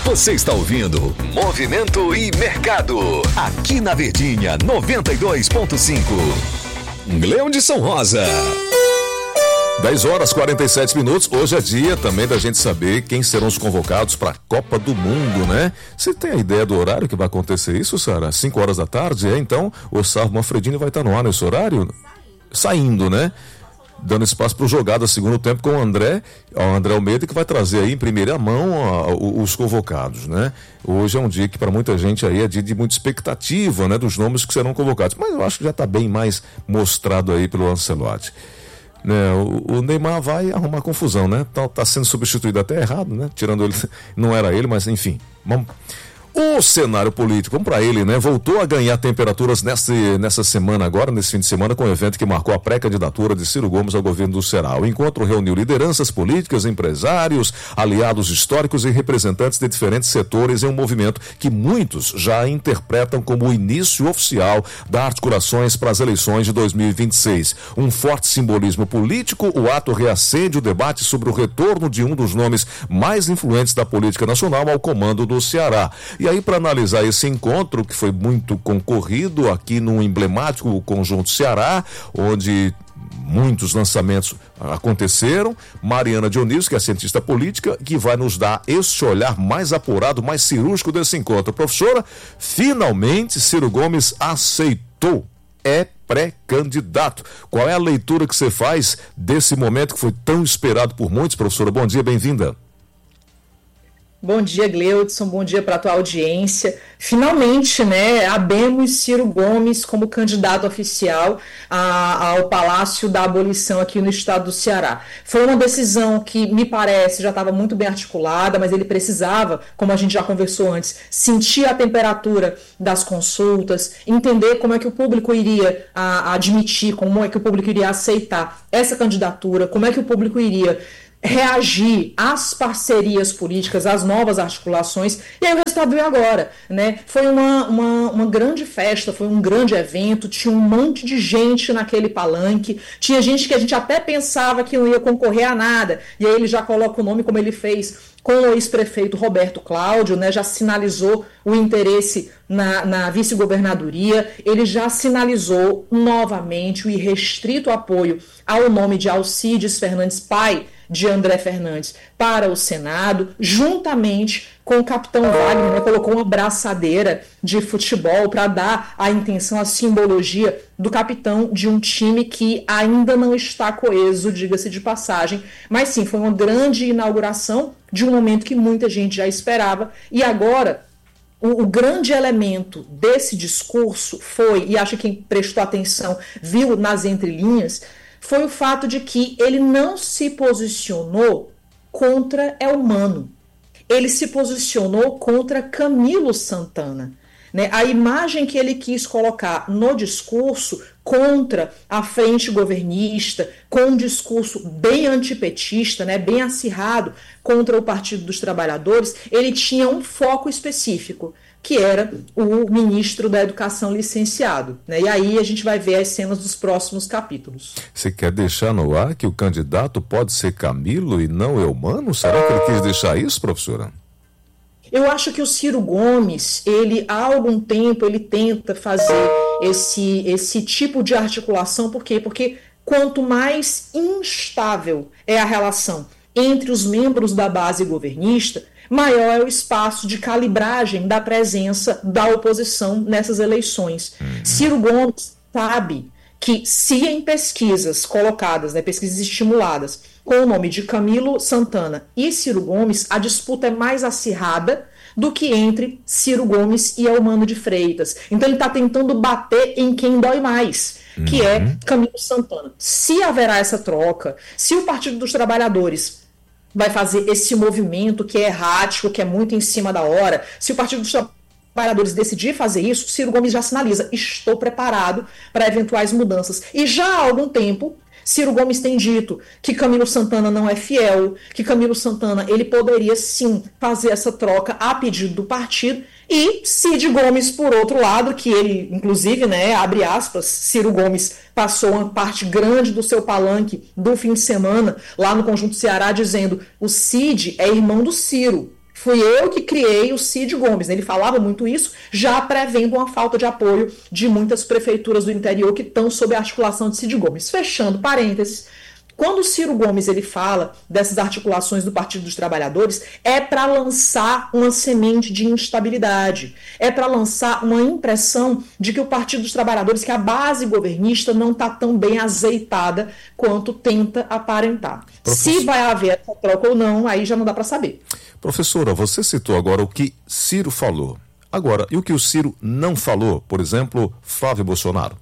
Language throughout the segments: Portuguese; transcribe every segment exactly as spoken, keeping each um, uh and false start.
Você está ouvindo Movimento e Mercado, aqui na Verdinha noventa e dois ponto cinco. Leão de São Rosa. dez horas e quarenta e sete minutos. Hoje é dia também da gente saber quem serão os convocados para a Copa do Mundo, né? Você tem a ideia do horário que vai acontecer isso, Sara? cinco horas da tarde? É, então o Sarro Manfredini vai estar no ar nesse horário? Saindo, né? Dando espaço para o jogado segundo tempo com o André, o André Almeida, que vai trazer aí em primeira mão a, a, os convocados, né? Hoje é um dia que para muita gente aí é dia de muita expectativa, né? Dos nomes que serão convocados, mas eu acho que já está bem mais mostrado aí pelo Ancelotti. Né, o, o Neymar vai arrumar confusão, né? Tá, tá sendo substituído até errado, né? Tirando ele, não era ele, mas enfim. Vamos... O cenário político, vamos para ele, né? Voltou a ganhar temperaturas nessa, nessa semana agora, nesse fim de semana, com o evento que marcou a pré-candidatura de Ciro Gomes ao governo do Ceará. O encontro reuniu lideranças políticas, empresários, aliados históricos e representantes de diferentes setores em um movimento que muitos já interpretam como o início oficial das articulações para as eleições de dois mil e vinte e seis. Um forte simbolismo político, o ato reacende o debate sobre o retorno de um dos nomes mais influentes da política nacional ao comando do Ceará. E aí, para analisar esse encontro, que foi muito concorrido aqui no emblemático Conjunto Ceará, onde muitos lançamentos aconteceram, Mariana Dionísio, que é cientista política, que vai nos dar esse olhar mais apurado, mais cirúrgico desse encontro. Professora, finalmente Ciro Gomes aceitou, é pré-candidato. Qual é a leitura que você faz desse momento que foi tão esperado por muitos, professora? Bom dia, bem-vinda. Bom dia, Gleudson, bom dia para a tua audiência. Finalmente, né, abemos Ciro Gomes como candidato oficial a, ao Palácio da Abolição aqui no estado do Ceará. Foi uma decisão que, me parece, já estava muito bem articulada, mas ele precisava, como a gente já conversou antes, sentir a temperatura das consultas, entender como é que o público iria a, admitir, como é que o público iria aceitar essa candidatura, como é que o público iria reagir às parcerias políticas, às novas articulações, e aí o resultado veio agora, né? Foi uma, uma, uma grande festa, foi um grande evento, tinha um monte de gente naquele palanque, tinha gente que a gente até pensava que não ia concorrer a nada, e aí ele já coloca o nome como ele fez com o ex-prefeito Roberto Cláudio, né, já sinalizou o interesse na, na vice-governadoria, ele já sinalizou novamente o irrestrito apoio ao nome de Alcides Fernandes, pai de André Fernandes, para o Senado, juntamente com o capitão Wagner, né, colocou uma braçadeira de futebol para dar a intenção, a simbologia do capitão de um time que ainda não está coeso, diga-se de passagem, mas sim, foi uma grande inauguração de um momento que muita gente já esperava, e agora o, o grande elemento desse discurso foi, e acho que quem prestou atenção viu nas entrelinhas, foi o fato de que ele não se posicionou contra Elmano. Ele se posicionou contra Camilo Santana. Né? A imagem que ele quis colocar no discurso contra a frente governista, com um discurso bem antipetista, né? Bem acirrado contra o Partido dos Trabalhadores, ele tinha um foco específico, que era o ministro da Educação licenciado. Né? E aí a gente vai ver as cenas dos próximos capítulos. Você quer deixar no ar que o candidato pode ser Camilo e não Elmano? Será que ele quis deixar isso, professora? Eu acho que o Ciro Gomes, ele há algum tempo, ele tenta fazer esse, esse tipo de articulação. Por quê? Porque quanto mais instável é a relação entre os membros da base governista, maior é o espaço de calibragem da presença da oposição nessas eleições. Uhum. Ciro Gomes sabe que se em pesquisas colocadas, né, pesquisas estimuladas, com o nome de Camilo Santana e Ciro Gomes, a disputa é mais acirrada do que entre Ciro Gomes e Elmano de Freitas. Então ele está tentando bater em quem dói mais, uhum. que é Camilo Santana. Se haverá essa troca, se o Partido dos Trabalhadores vai fazer esse movimento que é errático, que é muito em cima da hora, se o Partido dos Trabalhadores decidir fazer isso, Ciro Gomes já sinaliza, estou preparado para eventuais mudanças. E já há algum tempo, Ciro Gomes tem dito que Camilo Santana não é fiel, que Camilo Santana ele poderia sim fazer essa troca a pedido do partido, e Cid Gomes, por outro lado, que ele, inclusive, né, abre aspas, Ciro Gomes passou uma parte grande do seu palanque do fim de semana lá no Conjunto Ceará dizendo: o Cid é irmão do Ciro. Fui eu que criei o Cid Gomes. Ele falava muito isso, já prevendo uma falta de apoio de muitas prefeituras do interior que estão sob a articulação de Cid Gomes. Fechando parênteses, quando o Ciro Gomes ele fala dessas articulações do Partido dos Trabalhadores, é para lançar uma semente de instabilidade, é para lançar uma impressão de que o Partido dos Trabalhadores, que a base governista não está tão bem azeitada quanto tenta aparentar. Professor... Se vai haver essa troca ou não, aí já não dá para saber. Professora, você citou agora o que Ciro falou. Agora, e o que o Ciro não falou? Por exemplo, Flávio Bolsonaro.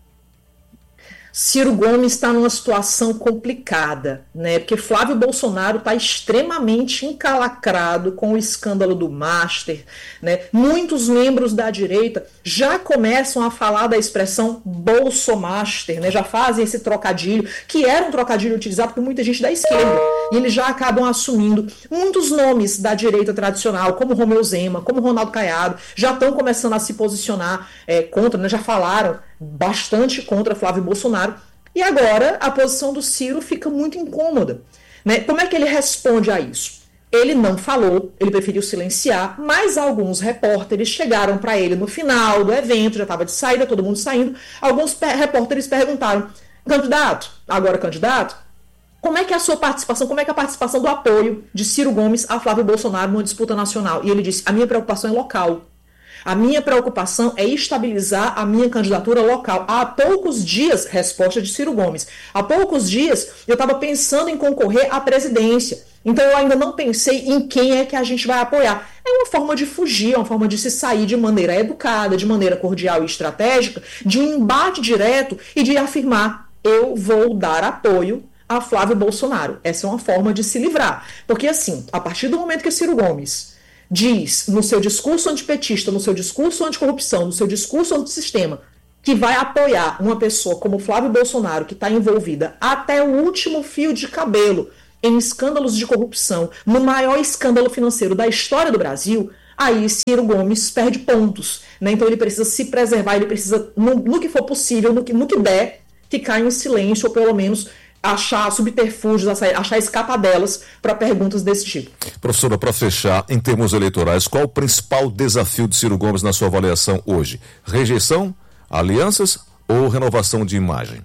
Ciro Gomes está numa situação complicada, né? Porque Flávio Bolsonaro está extremamente encalacrado com o escândalo do Master, né? Muitos membros da direita já começam a falar da expressão Bolsomaster, né? Já fazem esse trocadilho, que era um trocadilho utilizado por muita gente da esquerda, e eles já acabam assumindo. Muitos nomes da direita tradicional, como Romeu Zema, como Ronaldo Caiado, já estão começando a se posicionar é, contra, né? Já falaram bastante contra Flávio Bolsonaro, e agora a posição do Ciro fica muito incômoda, né? Como é que ele responde a isso? Ele não falou, ele preferiu silenciar, mas alguns repórteres chegaram para ele no final do evento, já estava de saída, todo mundo saindo, alguns repórteres perguntaram, candidato, agora candidato, como é que é a sua participação, como é que é a participação do apoio de Ciro Gomes a Flávio Bolsonaro numa disputa nacional? E ele disse, a minha preocupação é local. A minha preocupação é estabilizar a minha candidatura local. Há poucos dias, resposta de Ciro Gomes, há poucos dias eu estava pensando em concorrer à presidência. Então eu ainda não pensei em quem é que a gente vai apoiar. É uma forma de fugir, é uma forma de se sair de maneira educada, de maneira cordial e estratégica, de um embate direto e de afirmar, eu vou dar apoio a Flávio Bolsonaro. Essa é uma forma de se livrar. Porque assim, a partir do momento que Ciro Gomes diz no seu discurso antipetista, no seu discurso anticorrupção, no seu discurso antissistema, que vai apoiar uma pessoa como Flávio Bolsonaro, que está envolvida até o último fio de cabelo em escândalos de corrupção, no maior escândalo financeiro da história do Brasil, aí Ciro Gomes perde pontos, né? Então ele precisa se preservar, ele precisa, no, no que for possível, no que, no que der, ficar em silêncio, ou pelo menos achar subterfúgios, achar escapadelas para perguntas desse tipo. Professora, para fechar, em termos eleitorais, qual o principal desafio de Ciro Gomes na sua avaliação hoje? Rejeição, alianças ou renovação de imagem?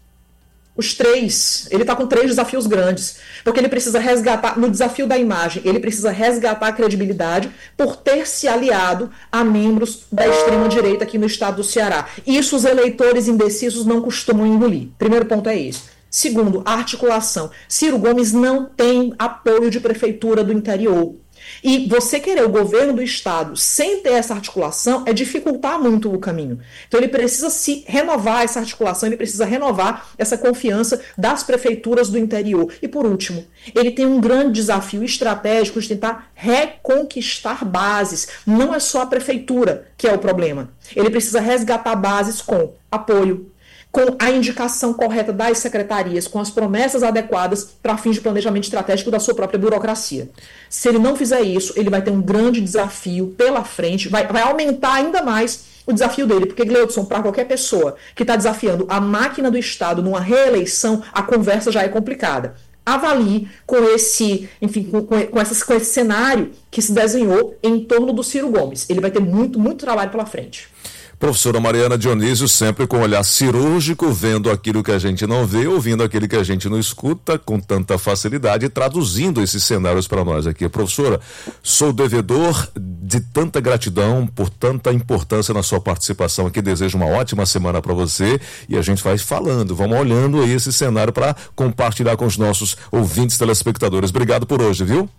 Os três. Ele está com três desafios grandes, porque ele precisa resgatar, no desafio da imagem, ele precisa resgatar a credibilidade por ter se aliado a membros da extrema-direita aqui no estado do Ceará. Isso os eleitores indecisos não costumam engolir. Primeiro ponto é esse. Segundo, a articulação. Ciro Gomes não tem apoio de prefeitura do interior. E você querer o governo do estado sem ter essa articulação é dificultar muito o caminho. Então ele precisa se renovar essa articulação, ele precisa renovar essa confiança das prefeituras do interior. E por último, ele tem um grande desafio estratégico de tentar reconquistar bases. Não é só a prefeitura que é o problema. Ele precisa resgatar bases com apoio, com a indicação correta das secretarias, com as promessas adequadas para fins de planejamento estratégico da sua própria burocracia. Se ele não fizer isso, ele vai ter um grande desafio pela frente, vai, vai aumentar ainda mais o desafio dele, porque, Gleudson, para qualquer pessoa que está desafiando a máquina do Estado numa reeleição, a conversa já é complicada. Avalie com esse, enfim, com, com, essas, com esse cenário que se desenhou em torno do Ciro Gomes. Ele vai ter muito, muito trabalho pela frente. Professora Mariana Dionísio, sempre com um olhar cirúrgico, vendo aquilo que a gente não vê, ouvindo aquilo que a gente não escuta com tanta facilidade e traduzindo esses cenários para nós aqui. Professora, sou devedor de tanta gratidão por tanta importância na sua participação aqui. Desejo uma ótima semana para você e a gente vai falando, vamos olhando aí esse cenário para compartilhar com os nossos ouvintes telespectadores. Obrigado por hoje, viu?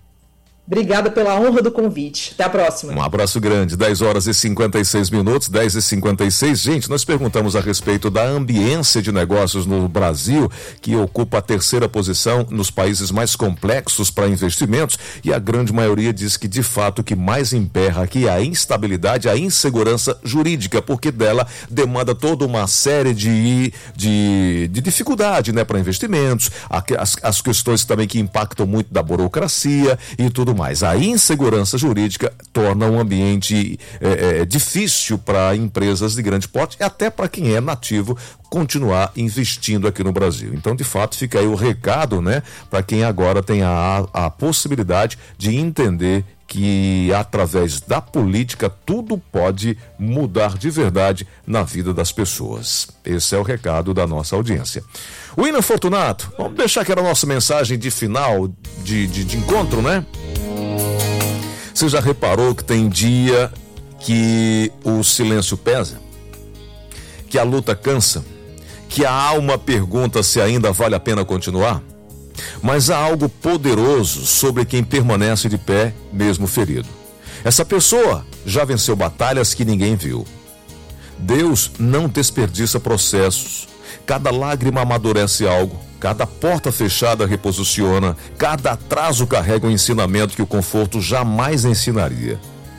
Obrigada pela honra do convite. Até a próxima. Um abraço grande. dez horas e cinquenta e seis minutos, dez e cinquenta e seis. Gente, nós perguntamos a respeito da ambiência de negócios no Brasil, que ocupa a terceira posição nos países mais complexos para investimentos, e a grande maioria diz que, de fato, o que mais emperra aqui é a instabilidade, a insegurança jurídica, porque dela demanda toda uma série de, de, de dificuldade, né, para investimentos, as, as questões também que impactam muito da burocracia e tudo mais. Mas a insegurança jurídica torna um ambiente é, é, difícil para empresas de grande porte e até para quem é nativo continuar investindo aqui no Brasil. Então, de fato, fica aí o recado, né, para quem agora tem a, a possibilidade de entender que através da política tudo pode mudar de verdade na vida das pessoas. Esse é o recado da nossa audiência. William Fortunato, vamos deixar aquela nossa mensagem de final de, de, de encontro, né? Você já reparou que tem dia que o silêncio pesa? Que a luta cansa? Que a alma pergunta se ainda vale a pena continuar? Mas há algo poderoso sobre quem permanece de pé, mesmo ferido. Essa pessoa já venceu batalhas que ninguém viu. Deus não desperdiça processos. Cada lágrima amadurece algo. Cada porta fechada reposiciona. Cada atraso carrega um ensinamento que o conforto jamais ensinaria.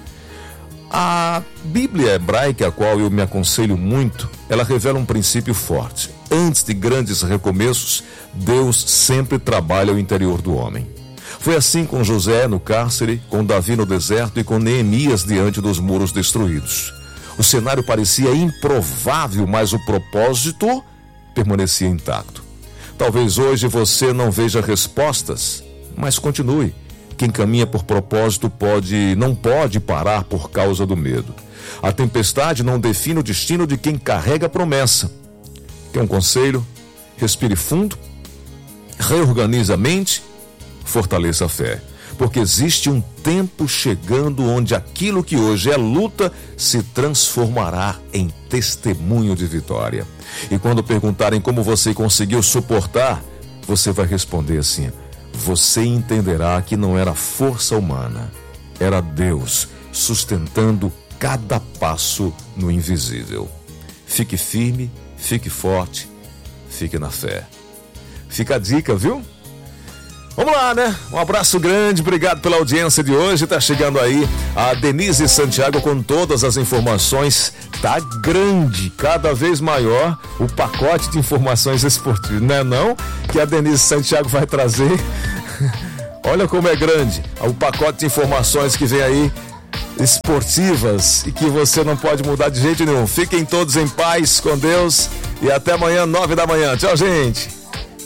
A Bíblia hebraica, a qual eu me aconselho muito, ela revela um princípio forte. Antes de grandes recomeços, Deus sempre trabalha o interior do homem. Foi assim com José no cárcere, com Davi no deserto e com Neemias diante dos muros destruídos. O cenário parecia improvável, mas o propósito permanecia intacto. Talvez hoje você não veja respostas, mas continue. Quem caminha por propósito pode, não pode parar por causa do medo. A tempestade não define o destino de quem carrega a promessa. Quer um conselho? Respire fundo, reorganize a mente, fortaleça a fé. Porque existe um tempo chegando onde aquilo que hoje é luta se transformará em testemunho de vitória. E quando perguntarem como você conseguiu suportar, você vai responder assim: você entenderá que não era força humana, era Deus sustentando cada passo no invisível. Fique firme, fique forte, fique na fé. Fica a dica, viu? Vamos lá, né? Um abraço grande, obrigado pela audiência de hoje. Tá chegando aí a Denise Santiago com todas as informações. Tá grande, cada vez maior o pacote de informações esportivas, não é não? Que a Denise Santiago vai trazer. Olha como é grande o pacote de informações que vem aí, esportivas, e que você não pode mudar de jeito nenhum. Fiquem todos em paz, com Deus, e até amanhã, nove da manhã. Tchau, gente!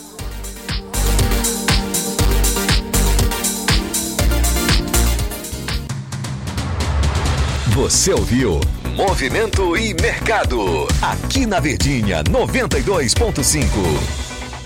Você ouviu Movimento e Mercado, aqui na Verdinha noventa e dois ponto cinco.